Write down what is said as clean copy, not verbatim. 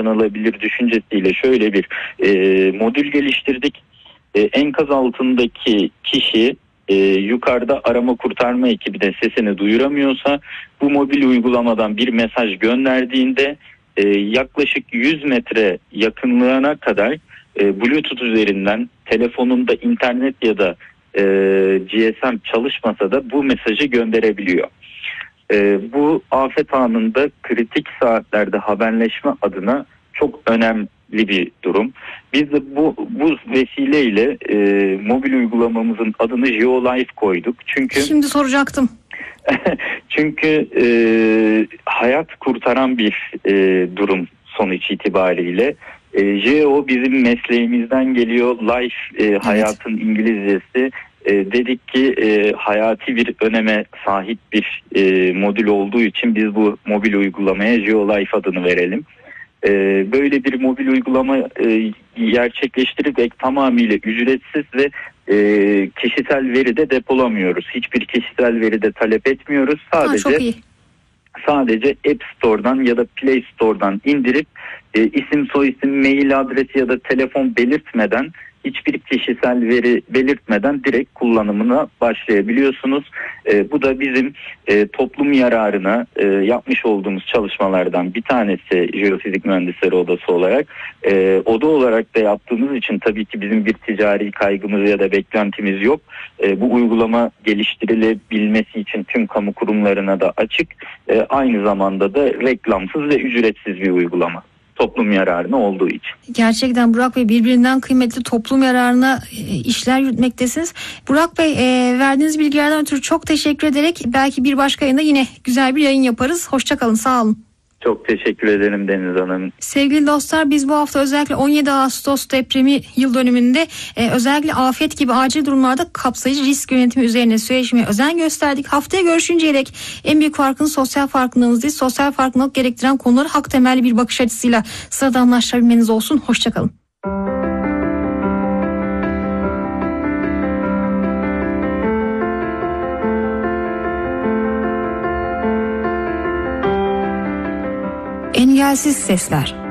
yaşanılabilir düşüncesiyle şöyle bir modül geliştirdik. Enkaz altındaki kişi yukarıda arama kurtarma ekibi de sesini duyuramıyorsa bu mobil uygulamadan bir mesaj gönderdiğinde yaklaşık 100 metre yakınlığına kadar Bluetooth üzerinden telefonunda internet ya da GSM çalışmasa da bu mesajı gönderebiliyor. Bu afet anında kritik saatlerde haberleşme adına çok önemli bir durum. Biz de bu vesileyle mobil uygulamamızın adını GeoLife koyduk. Şimdi soracaktım. Çünkü hayat kurtaran bir durum sonuç itibariyle. Geo bizim mesleğimizden geliyor. Life hayatın İngilizcesi. Dedik ki hayati bir öneme sahip bir modül olduğu için biz bu mobil uygulamaya GeoLife adını verelim. Böyle bir mobil uygulama gerçekleştirerek tamamıyla ücretsiz ve kişisel veri de depolamıyoruz. Hiçbir kişisel veri de talep etmiyoruz. Sadece App Store'dan ya da Play Store'dan indirip isim, soyisim, mail adresi ya da telefon belirtmeden, hiçbir kişisel veri belirtmeden direkt kullanımına başlayabiliyorsunuz. Bu da bizim toplum yararına yapmış olduğumuz çalışmalardan bir tanesi Jeofizik Mühendisleri Odası olarak. Oda olarak da yaptığımız için tabii ki bizim bir ticari kaygımız ya da beklentimiz yok. Bu uygulama geliştirilebilmesi için tüm kamu kurumlarına da açık. Aynı zamanda da reklamsız ve ücretsiz bir uygulama. Toplum yararına olduğu için. Gerçekten Burak Bey, birbirinden kıymetli toplum yararına işler yürütmektesiniz. Burak Bey, verdiğiniz bilgilerden ötürü çok teşekkür ederek belki bir başka yayında yine güzel bir yayın yaparız. Hoşça kalın, sağ olun. Çok teşekkür ederim Deniz Hanım. Sevgili dostlar, biz bu hafta özellikle 17 Ağustos depremi yıl dönümünde özellikle afet gibi acil durumlarda kapsayıcı risk yönetimi üzerine söyleşmeye özen gösterdik. Haftaya görüşünceye dek en büyük farkınız sosyal farkındalığınız değil, sosyal farkındalık gerektiren konuları hak temelli bir bakış açısıyla sıradanlaştırabilmeniz olsun. Hoşçakalın. Engelsiz sesler.